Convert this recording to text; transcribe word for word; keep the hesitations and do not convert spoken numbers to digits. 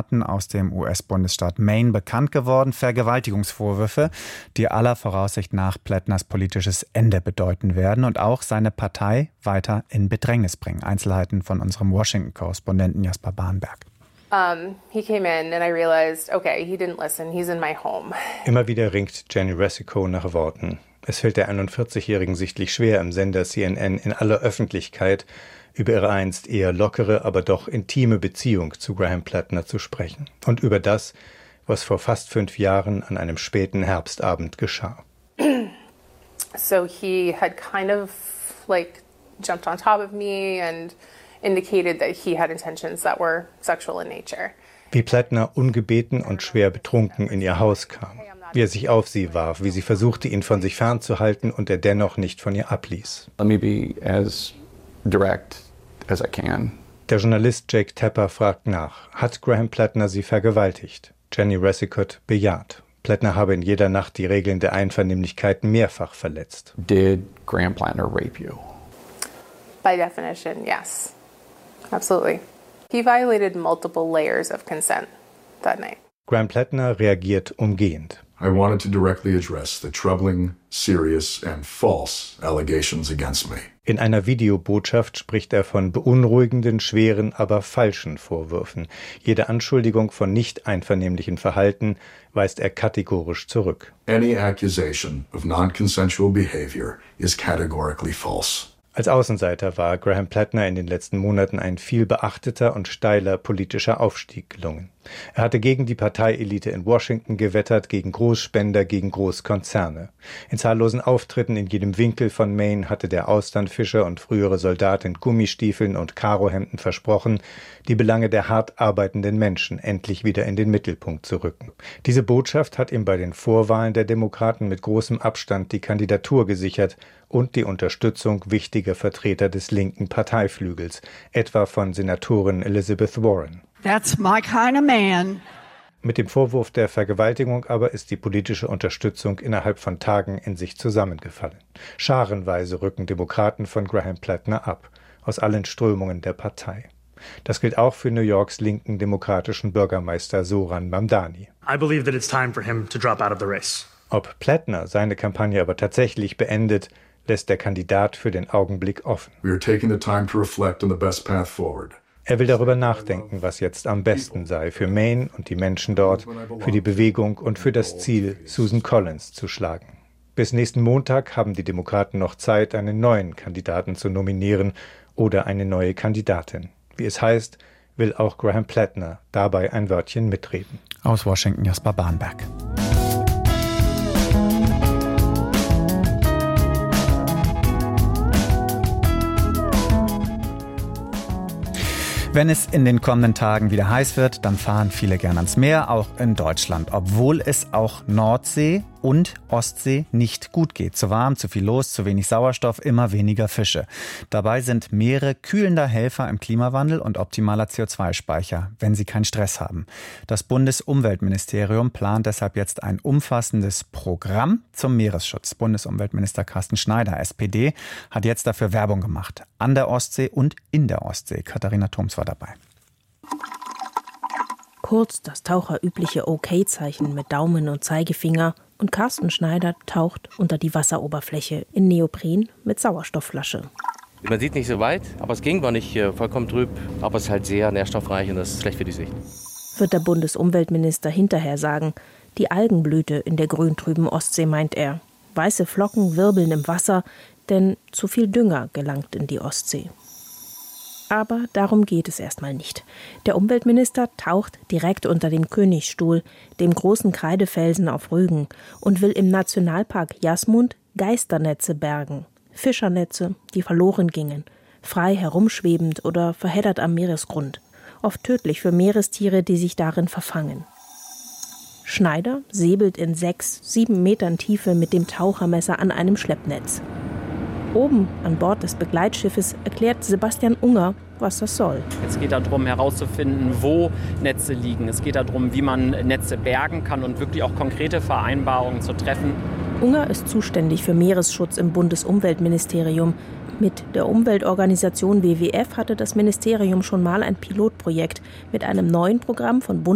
Monaten aus dem U S-Bundesstaat Maine bekannt geworden. Vergewaltigungsvorwürfe, die aller Voraussicht nach Plattners politisches Ende bedeuten werden und auch seine Partei weiter in Bedrängnis bringen. Einzelheiten von unserem Washington-Korrespondenten Jasper Bahnberg. Um, he came in and I realized, okay, he didn't listen. He's in my home. Immer wieder ringt Jenny Resico nach Worten. Es fällt der einundvierzigjährigen sichtlich schwer, im Sender C N N in aller Öffentlichkeit über ihre einst eher lockere, aber doch intime Beziehung zu Graham Plattner zu sprechen. Und über das, was vor fast fünf Jahren an einem späten Herbstabend geschah. So he had kind of like jumped on top of me and indicated that he had intentions that were sexual in nature. Wie Plattner ungebeten und schwer betrunken in ihr Haus kam, wie er sich auf sie warf, wie sie versuchte, ihn von sich fernzuhalten und er dennoch nicht von ihr abließ. Let me be as direct as I can. Der Journalist Jake Tapper fragt nach, hat Graham Plattner sie vergewaltigt? Jenny Resicott bejaht. Plattner habe in jeder Nacht die Regeln der Einvernehmlichkeit mehrfach verletzt. Did Graham Plattner rape you? By definition, yes. Absolutely. He violated multiple layers of consent that night. Graham Plattner reagiert umgehend. I wanted to directly address the troubling, serious and false allegations against me. In einer Videobotschaft spricht er von beunruhigenden, schweren, aber falschen Vorwürfen. Jede Anschuldigung von nicht einvernehmlichem Verhalten weist er kategorisch zurück. Any accusation of non-consensual behavior is categorically false. Als Außenseiter war Graham Plattner in den letzten Monaten ein viel beachteter und steiler politischer Aufstieg gelungen. Er hatte gegen die Parteielite in Washington gewettert, gegen Großspender, gegen Großkonzerne. In zahllosen Auftritten in jedem Winkel von Maine hatte der Austernfischer und frühere Soldat in Gummistiefeln und Karohemden versprochen, die Belange der hart arbeitenden Menschen endlich wieder in den Mittelpunkt zu rücken. Diese Botschaft hat ihm bei den Vorwahlen der Demokraten mit großem Abstand die Kandidatur gesichert und die Unterstützung wichtiger Vertreter des linken Parteiflügels, etwa von Senatorin Elizabeth Warren. That's my kind of man. Mit dem Vorwurf der Vergewaltigung aber ist die politische Unterstützung innerhalb von Tagen in sich zusammengefallen. Scharenweise rücken Demokraten von Graham Plattner ab, aus allen Strömungen der Partei. Das gilt auch für New Yorks linken demokratischen Bürgermeister Zohran Mamdani. I believe that it's time for him to drop out of the race. Ob Plattner seine Kampagne aber tatsächlich beendet, lässt der Kandidat für den Augenblick offen. We are taking the time to reflect on the best path forward. Er will darüber nachdenken, was jetzt am besten sei für Maine und die Menschen dort, für die Bewegung und für das Ziel, Susan Collins zu schlagen. Bis nächsten Montag haben die Demokraten noch Zeit, einen neuen Kandidaten zu nominieren oder eine neue Kandidatin. Wie es heißt, will auch Graham Plattner dabei ein Wörtchen mitreden. Aus Washington, Jasper Bahnberg. Wenn es in den kommenden Tagen wieder heiß wird, dann fahren viele gern ans Meer, auch in Deutschland. Obwohl es auch Nordsee und Ostsee nicht gut geht. Zu warm, zu viel los, zu wenig Sauerstoff, immer weniger Fische. Dabei sind Meere kühlender Helfer im Klimawandel und optimaler C O zwei Speicher, wenn sie keinen Stress haben. Das Bundesumweltministerium plant deshalb jetzt ein umfassendes Programm zum Meeresschutz. Bundesumweltminister Carsten Schneider, S P D, hat jetzt dafür Werbung gemacht. An der Ostsee und in der Ostsee. Katharina Thoms war dabei. Kurz das taucherübliche Okay-Zeichen mit Daumen und Zeigefinger und Carsten Schneider taucht unter die Wasseroberfläche in Neopren mit Sauerstoffflasche. Man sieht nicht so weit, aber es ging, war nicht äh, vollkommen trüb, aber es ist halt sehr nährstoffreich und das ist schlecht für die Sicht. Wird der Bundesumweltminister hinterher sagen, die Algenblüte in der grüntrüben Ostsee, meint er. Weiße Flocken wirbeln im Wasser, denn zu viel Dünger gelangt in die Ostsee. Aber darum geht es erstmal nicht. Der Umweltminister taucht direkt unter dem Königsstuhl, dem großen Kreidefelsen auf Rügen, und will im Nationalpark Jasmund Geisternetze bergen. Fischernetze, die verloren gingen, frei herumschwebend oder verheddert am Meeresgrund. Oft tödlich für Meerestiere, die sich darin verfangen. Schneider säbelt in sechs, sieben Metern Tiefe mit dem Tauchermesser an einem Schleppnetz. Oben an Bord des Begleitschiffes erklärt Sebastian Unger, was das soll. Es geht darum, herauszufinden, wo Netze liegen. Es geht darum, wie man Netze bergen kann und wirklich auch konkrete Vereinbarungen zu treffen. Unger ist zuständig für Meeresschutz im Bundesumweltministerium. Mit der Umweltorganisation W W F hatte das Ministerium schon mal ein Pilotprojekt mit einem neuen Programm von Bund